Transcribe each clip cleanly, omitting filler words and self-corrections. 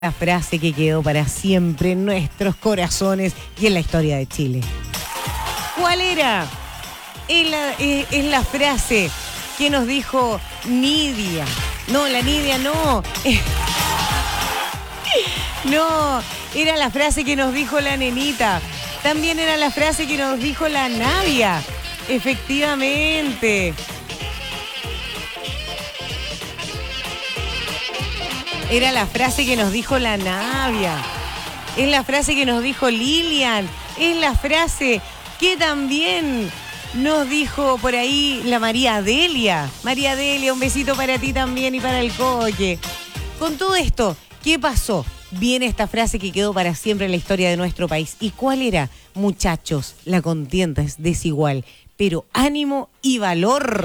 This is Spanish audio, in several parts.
La frase que quedó para siempre en nuestros corazones y en la historia de Chile. ¿Cuál era? Es la frase que nos dijo Nidia. No, la Nidia no. No, era la frase que nos dijo la nenita. También era la frase que nos dijo la Navia. Efectivamente. Era la frase que nos dijo la Navia. Es la frase que nos dijo Lilian. Es la frase que también nos dijo por ahí la María Delia. María Delia, un besito para ti también y para el Coque. Con todo esto, ¿qué pasó? Viene esta frase que quedó para siempre en la historia de nuestro país. ¿Y cuál era? Muchachos, la contienda es desigual, pero ánimo y valor.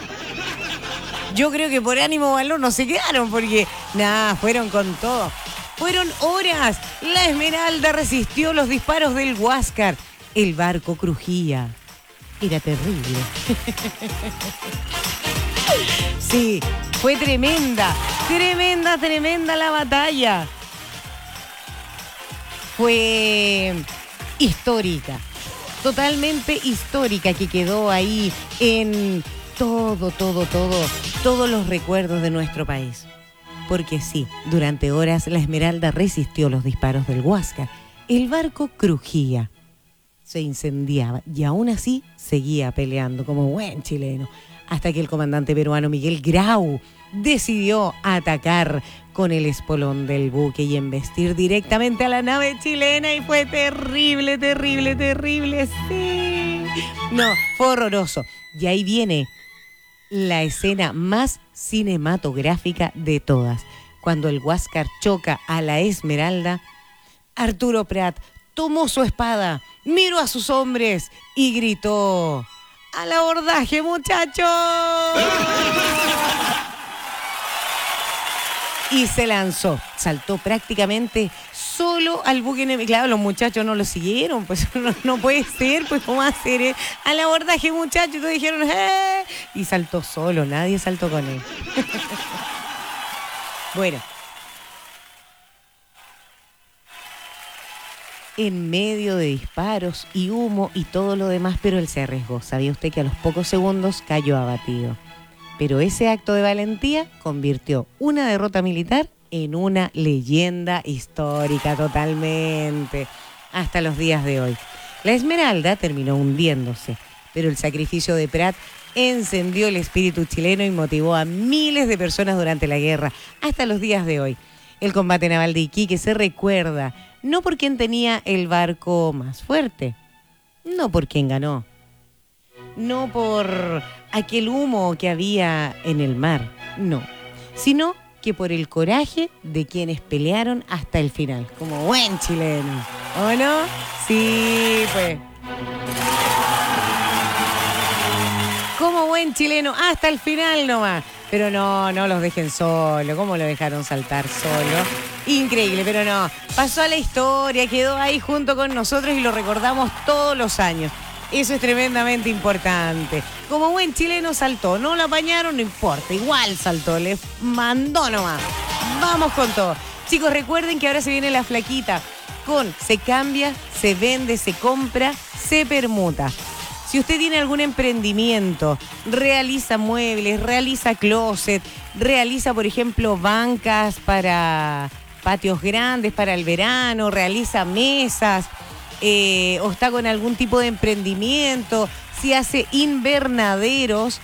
Yo creo que por ánimo o valor no se quedaron porque, fueron con todo. Fueron horas. La Esmeralda resistió los disparos del Huáscar. El barco crujía. Era terrible. Sí, fue tremenda la batalla. Fue histórica, totalmente histórica, que quedó ahí en todos los recuerdos de nuestro país. Porque sí, durante horas la Esmeralda resistió los disparos del Huáscar. El barco crujía, se incendiaba y aún así seguía peleando como buen chileno, hasta que el comandante peruano Miguel Grau decidió atacar con el espolón del buque y embestir directamente a la nave chilena, y fue terrible, sí. No, fue horroroso. Y ahí viene la escena más cinematográfica de todas. Cuando el Huáscar choca a la Esmeralda, Arturo Prat tomó su espada, miró a sus hombres y gritó: ¡al abordaje, muchachos! Y se lanzó, saltó prácticamente solo al buque enemigo. Claro, los muchachos no lo siguieron, pues no puede ser, pues ¿cómo hacer? Al abordaje, muchachos, todos dijeron ¡eh! Y saltó solo, nadie saltó con él. Bueno. En medio de disparos y humo y todo lo demás, pero él se arriesgó. ¿Sabía usted que a los pocos segundos cayó abatido? Pero ese acto de valentía convirtió una derrota militar en una leyenda histórica totalmente, hasta los días de hoy. La Esmeralda terminó hundiéndose, pero el sacrificio de Prat encendió el espíritu chileno y motivó a miles de personas durante la guerra, hasta los días de hoy. El combate naval de Iquique se recuerda no por quien tenía el barco más fuerte, no por quien ganó, no por aquel humo que había en el mar, no, sino que por el coraje de quienes pelearon hasta el final, como buen chileno, ¿o no? Sí, pues. Como buen chileno, hasta el final nomás. Pero no los dejen solo. ¿Cómo lo dejaron saltar solo? Increíble, pero no. Pasó a la historia, quedó ahí junto con nosotros y lo recordamos todos los años. Eso es tremendamente importante. Como buen chileno saltó, no lo apañaron, no importa, igual saltó, le mandó nomás. Vamos con todo. Chicos, recuerden que ahora se viene la flaquita con se cambia, se vende, se compra, se permuta. Si usted tiene algún emprendimiento, realiza muebles, realiza closet, realiza, por ejemplo, bancas para patios grandes para el verano, realiza mesas, o está con algún tipo de emprendimiento, si hace invernaderos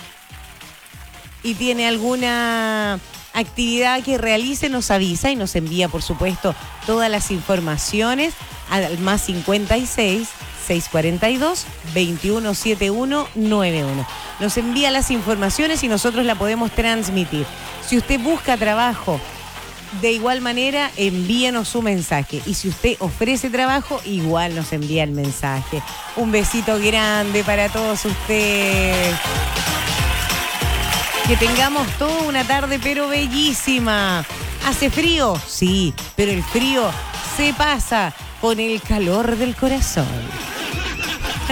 y tiene alguna actividad que realice, nos avisa y nos envía, por supuesto, todas las informaciones al más 56 642 217191. Nos envía las informaciones y nosotros la podemos transmitir. Si usted busca trabajo, de igual manera, envíenos su mensaje. Y si usted ofrece trabajo, igual nos envía el mensaje. Un besito grande para todos ustedes. Que tengamos toda una tarde, pero bellísima. ¿Hace frío? Sí, pero el frío se pasa con el calor del corazón.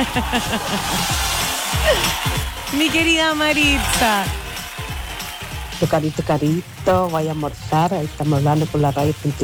Mi querida Maritza, Tu carito, vaya a almorzar. Ahí estamos hablando por la radio